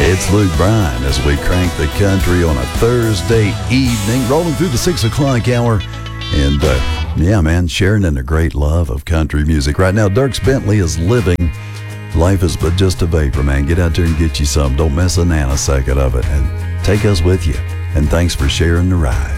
It's Luke Bryan as we crank the country on a Thursday evening, rolling through the 6 o'clock hour. And yeah, man, sharing in a great love of country music. Right now, Dierks Bentley is living. Life is but just a vapor, man. Get out there and get you some. Don't miss a nanosecond of it. And take us with you. And thanks for sharing the ride.